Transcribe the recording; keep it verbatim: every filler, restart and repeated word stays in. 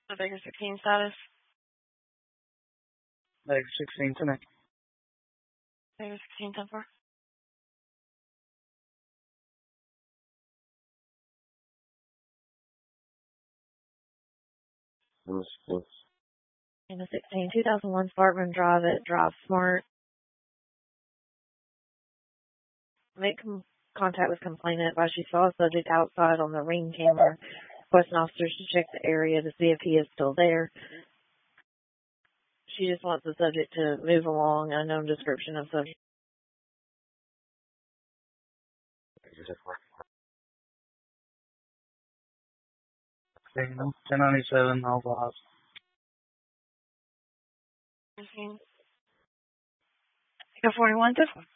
The Baker sixteen status. Baker sixteen tonight. Baker sixteen ten four. And the sixteen, two thousand one Sparkman Drive at Drive Smart. Make contact with complainant while she saw a subject outside on the ring camera. Requesting officers to check the area to see if he is still there. She just wants the subject to move along. Unknown description of subject. ten ninety-seven, all five. Mm-hmm. forty-one, this one.